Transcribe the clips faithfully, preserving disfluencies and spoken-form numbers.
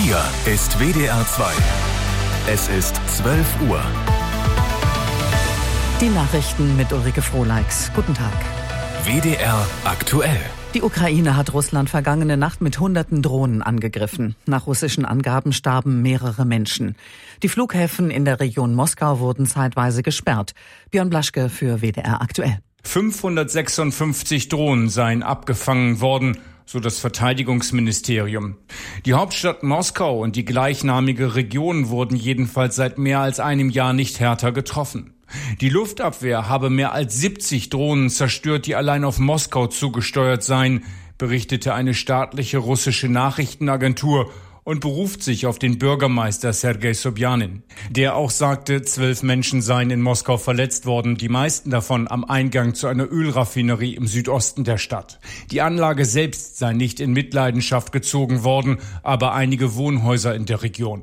Hier ist W D R zwei. Es ist zwölf Uhr. Die Nachrichten mit Ulrike Frohleix. Guten Tag. W D R aktuell. Die Ukraine hat Russland vergangene Nacht mit hunderten Drohnen angegriffen. Nach russischen Angaben starben mehrere Menschen. Die Flughäfen in der Region Moskau wurden zeitweise gesperrt. Björn Blaschke für W D R aktuell. fünfhundertsechsundfünfzig Drohnen seien abgefangen worden, so das Verteidigungsministerium. Die Hauptstadt Moskau und die gleichnamige Region wurden jedenfalls seit mehr als einem Jahr nicht härter getroffen. Die Luftabwehr habe mehr als siebzig Drohnen zerstört, die allein auf Moskau zugesteuert seien, berichtete eine staatliche russische Nachrichtenagentur und beruft sich auf den Bürgermeister Sergei Sobjanin. Der auch sagte, zwölf Menschen seien in Moskau verletzt worden, die meisten davon am Eingang zu einer Ölraffinerie im Südosten der Stadt. Die Anlage selbst sei nicht in Mitleidenschaft gezogen worden, aber einige Wohnhäuser in der Region.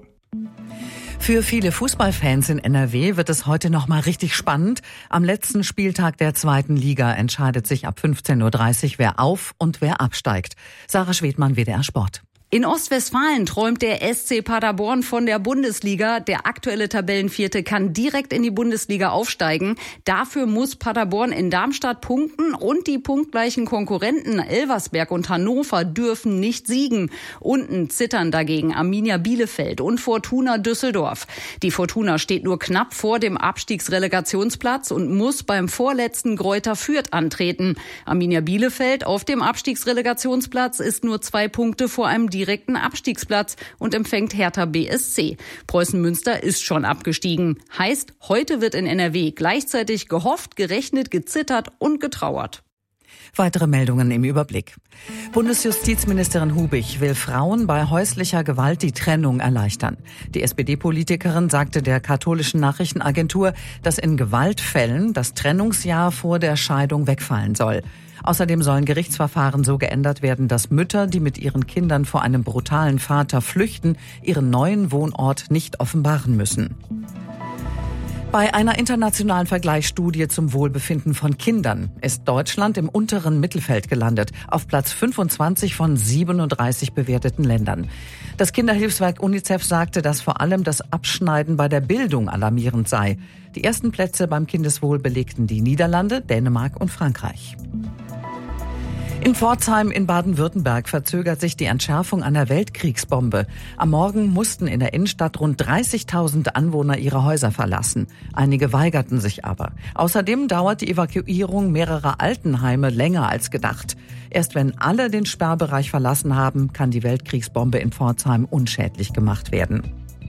Für viele Fußballfans in N R W wird es heute noch mal richtig spannend. Am letzten Spieltag der zweiten Liga entscheidet sich ab fünfzehn Uhr dreißig, wer auf und wer absteigt. Sarah Schwedmann, W D R Sport. In Ostwestfalen träumt der S C Paderborn von der Bundesliga. Der aktuelle Tabellenvierte kann direkt in die Bundesliga aufsteigen. Dafür muss Paderborn in Darmstadt punkten und die punktgleichen Konkurrenten Elversberg und Hannover dürfen nicht siegen. Unten zittern dagegen Arminia Bielefeld und Fortuna Düsseldorf. Die Fortuna steht nur knapp vor dem Abstiegsrelegationsplatz und muss beim vorletzten Greuther Fürth antreten. Arminia Bielefeld auf dem Abstiegsrelegationsplatz ist nur zwei Punkte vor einem direkten Abstiegsplatz und empfängt Hertha B S C. Preußen Münster ist schon abgestiegen. Heißt, heute wird in N R W gleichzeitig gehofft, gerechnet, gezittert und getrauert. Weitere Meldungen im Überblick. Bundesjustizministerin Hubich will Frauen bei häuslicher Gewalt die Trennung erleichtern. Die S P D-Politikerin sagte der katholischen Nachrichtenagentur, dass in Gewaltfällen das Trennungsjahr vor der Scheidung wegfallen soll. Außerdem sollen Gerichtsverfahren so geändert werden, dass Mütter, die mit ihren Kindern vor einem brutalen Vater flüchten, ihren neuen Wohnort nicht offenbaren müssen. Bei einer internationalen Vergleichsstudie zum Wohlbefinden von Kindern ist Deutschland im unteren Mittelfeld gelandet, auf Platz fünfundzwanzig von siebenunddreißig bewerteten Ländern. Das Kinderhilfswerk UNICEF sagte, dass vor allem das Abschneiden bei der Bildung alarmierend sei. Die ersten Plätze beim Kindeswohl belegten die Niederlande, Dänemark und Frankreich. In Pforzheim in Baden-Württemberg verzögert sich die Entschärfung einer Weltkriegsbombe. Am Morgen mussten in der Innenstadt rund dreißigtausend Anwohner ihre Häuser verlassen. Einige weigerten sich aber. Außerdem dauert die Evakuierung mehrerer Altenheime länger als gedacht. Erst wenn alle den Sperrbereich verlassen haben, kann die Weltkriegsbombe in Pforzheim unschädlich gemacht werden.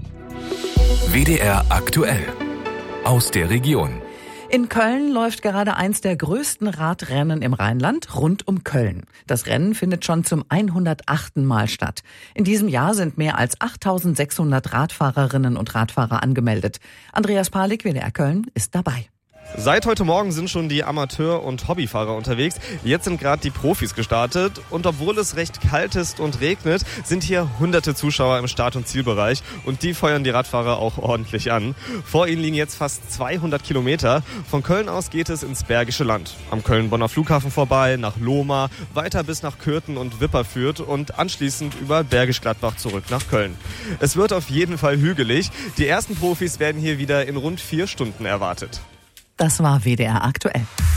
W D R aktuell. Aus der Region. In Köln läuft gerade eins der größten Radrennen im Rheinland rund um Köln. Das Rennen findet schon zum hundertachten Mal statt. In diesem Jahr sind mehr als achttausendsechshundert Radfahrerinnen und Radfahrer angemeldet. Andreas Palik, W D R Köln, ist dabei. Seit heute Morgen sind schon die Amateur- und Hobbyfahrer unterwegs. Jetzt sind gerade die Profis gestartet. Und obwohl es recht kalt ist und regnet, sind hier hunderte Zuschauer im Start- und Zielbereich. Und die feuern die Radfahrer auch ordentlich an. Vor ihnen liegen jetzt fast zweihundert Kilometer. Von Köln aus geht es ins Bergische Land. Am Köln-Bonner Flughafen vorbei, nach Lohmar, weiter bis nach Kürten und Wipperfürth und anschließend über Bergisch Gladbach zurück nach Köln. Es wird auf jeden Fall hügelig. Die ersten Profis werden hier wieder in rund vier Stunden erwartet. Das war W D R aktuell.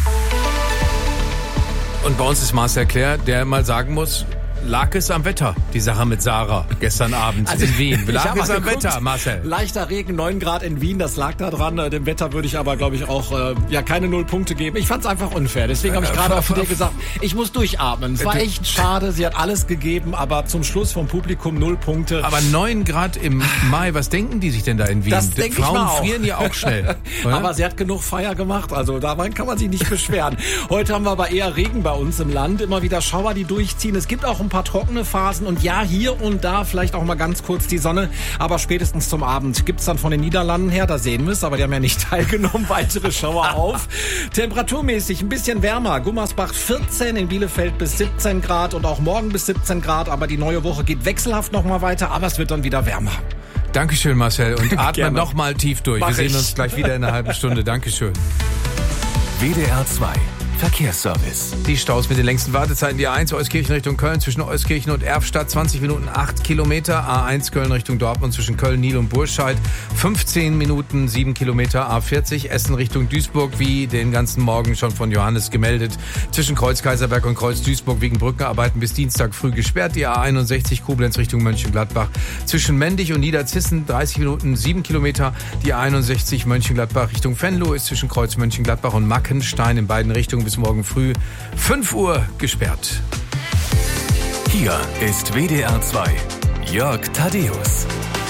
Und bei uns ist Marcel Claire, der mal sagen muss, lag es am Wetter, die Sache mit Sarah gestern Abend also, in Wien. Lag es am geguckt, Wetter, Marcel? Leichter Regen, neun Grad in Wien, das lag da dran. Dem Wetter würde ich aber, glaube ich, auch äh, ja keine null Punkte geben. Ich fand es einfach unfair. Deswegen habe ich gerade auf dir gesagt, ich muss durchatmen. Es war echt schade, sie hat alles gegeben, aber zum Schluss vom Publikum null Punkte. Aber neun Grad im Mai, was denken die sich denn da in Wien? Das denke ich mal auch. Frauen frieren ja auch schnell. Aber sie hat genug Feier gemacht, also daran kann man sich nicht beschweren. Heute haben wir aber eher Regen bei uns im Land, immer wieder Schauer, die durchziehen. Es gibt auch ein paar trockene Phasen. Und ja, hier und da vielleicht auch mal ganz kurz die Sonne. Aber spätestens zum Abend gibt's dann von den Niederlanden her, da sehen wir es, aber die haben ja nicht teilgenommen, weitere Schauer auf. Temperaturmäßig ein bisschen wärmer. Gummersbach vierzehn, in Bielefeld bis siebzehn Grad und auch morgen bis siebzehn Grad. Aber die neue Woche geht wechselhaft nochmal weiter, aber es wird dann wieder wärmer. Dankeschön, Marcel. Und atme noch mal tief durch. Mach wir sehen ich. uns gleich wieder in einer halben Stunde. Dankeschön. W D R zwei Verkehrsservice. Die Staus mit den längsten Wartezeiten. Die A eins Euskirchen Richtung Köln zwischen Euskirchen und Erfstadt zwanzig Minuten acht Kilometer. A eins Köln Richtung Dortmund zwischen Köln, Niel und Burscheid fünfzehn Minuten sieben Kilometer. A vierzig Essen Richtung Duisburg, wie den ganzen Morgen schon von Johannes gemeldet. Zwischen Kreuz Kaiserberg und Kreuz Duisburg wegen Brückenarbeiten bis Dienstag früh gesperrt. Die A einundsechzig Koblenz Richtung Mönchengladbach zwischen Mendig und Niederzissen dreißig Minuten sieben Kilometer. Die A einundsechzig Mönchengladbach Richtung Venlo ist zwischen Kreuz Mönchengladbach und Mackenstein in beiden Richtungen bis morgen früh fünf Uhr gesperrt. Hier ist W D R zwei. Jörg Thaddeus.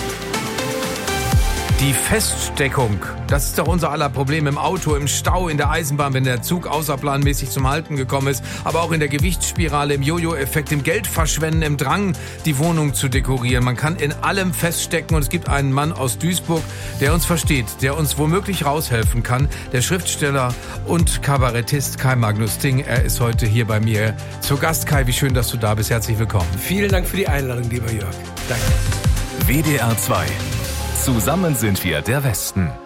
Die Feststeckung, das ist doch unser aller Problem im Auto, im Stau, in der Eisenbahn, wenn der Zug außerplanmäßig zum Halten gekommen ist, aber auch in der Gewichtsspirale, im Jojo-Effekt, im Geldverschwenden, im Drang, die Wohnung zu dekorieren. Man kann in allem feststecken und es gibt einen Mann aus Duisburg, der uns versteht, der uns womöglich raushelfen kann, der Schriftsteller und Kabarettist Kai Magnus Ting. Er ist heute hier bei mir zu Gast. Kai, wie schön, dass du da bist. Herzlich willkommen. Vielen Dank für die Einladung, lieber Jörg. Danke. W D R zwei. Zusammen sind wir der Westen.